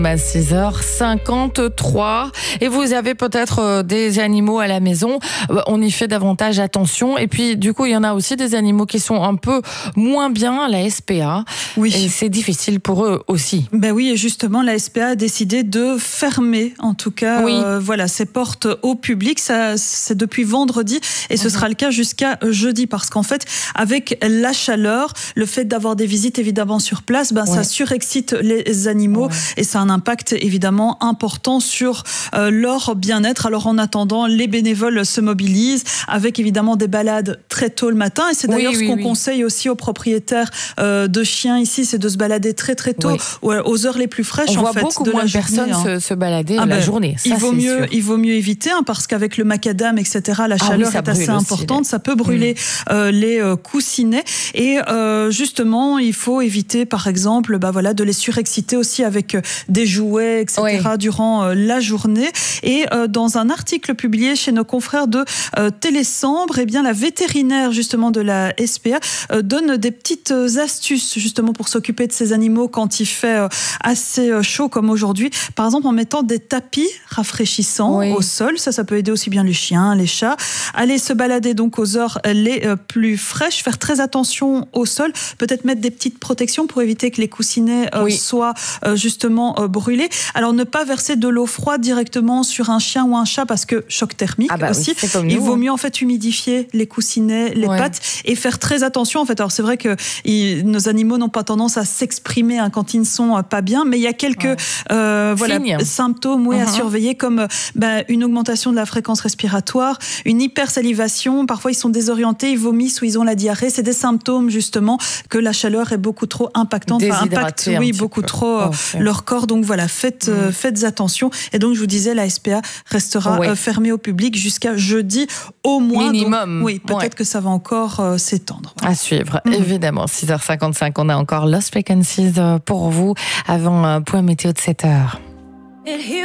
À 6h53 et vous avez peut-être des animaux à la maison, on y fait davantage attention et puis du coup il y en a aussi des animaux qui sont un peu moins bien, la SPA, oui. Et c'est difficile pour eux aussi. Ben oui, et justement la SPA a décidé de fermer en tout cas oui. Ses portes au public, ça c'est depuis vendredi et ce sera le cas jusqu'à jeudi parce qu'en fait avec la chaleur, le fait d'avoir des visites évidemment sur place, ça surexcite les animaux et ça a un impact évidemment important sur leur bien-être. Alors en attendant, les bénévoles se mobilisent avec évidemment des balades très tôt le matin et c'est d'ailleurs ce qu'on conseille aussi aux propriétaires de chiens ici, c'est de se balader très très tôt aux heures les plus fraîches. On voit beaucoup moins de personnes se balader la journée. Ça, il vaut mieux éviter parce qu'avec le macadam etc, la chaleur est assez importante, ça peut brûler les coussinets et justement il faut éviter par exemple de les surexciter aussi avec des jouets, etc. durant la journée. Et dans un article publié chez nos confrères de Télésambre, la vétérinaire justement de la SPA donne des petites astuces justement pour s'occuper de ces animaux quand il fait assez chaud comme aujourd'hui. Par exemple, en mettant des tapis rafraîchissants au sol. Ça peut aider aussi bien les chiens, les chats. Aller se balader donc aux heures les plus fraîches. Faire très attention au sol. Peut-être mettre des petites protections pour éviter que les coussinets soient justement brûlés. Alors ne pas verser de l'eau froide directement sur un chien ou un chat parce que choc thermique aussi. Il vaut mieux en fait humidifier les coussinets, les pattes et faire très attention en fait. Alors c'est vrai que nos animaux n'ont pas tendance à s'exprimer quand ils ne sont pas bien, mais il y a quelques symptômes à surveiller comme une augmentation de la fréquence respiratoire, une hypersalivation, parfois ils sont désorientés, ils vomissent ou ils ont la diarrhée. C'est des symptômes justement que la chaleur est beaucoup trop impactante, impacte beaucoup trop leur corps. Donc voilà, faites attention. Et donc je vous disais, la SPA restera fermée au public jusqu'à jeudi au moins. Minimum. Donc, peut-être que ça va encore s'étendre. À suivre, évidemment. 6h55, on a encore Lost Frequencies pour vous avant point météo de 7h.